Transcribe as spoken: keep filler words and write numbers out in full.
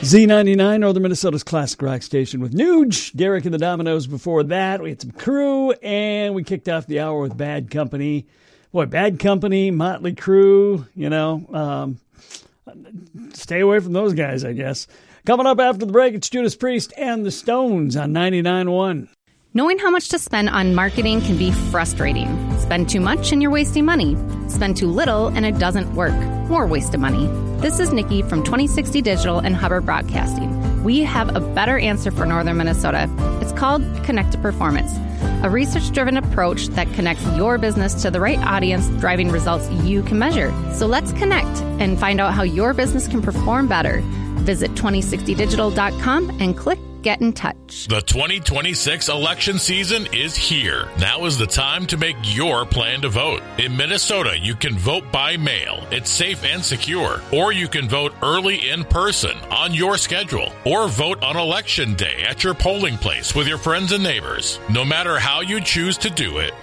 Z ninety-nine, Northern Minnesota's classic rock station with Nuge, Derek and the Dominoes. Before that, we had some Crew, and we kicked off the hour with Bad Company. Boy, Bad Company, Motley Crue, you know, um, stay away from those guys, I guess. Coming up after the break, it's Judas Priest and the Stones on ninety-nine point one. Knowing how much to spend on marketing can be frustrating. Spend too much and you're wasting money. Spend too little and it doesn't work. More wasted money. This is Nikki from twenty sixty Digital and Hubbard Broadcasting. We have a better answer for Northern Minnesota. It's called Connect to Performance, a research-driven approach that connects your business to the right audience, driving results you can measure. So let's connect and find out how your business can perform better. Visit twenty sixty digital dot com and click Get in Touch. The twenty twenty-six election season is here. Now is the time to make your plan to vote. In Minnesota, you can vote by mail. It's safe and secure. Or you can vote early in person on your schedule. Or vote on election day at your polling place with your friends and neighbors. No matter how you choose to do it,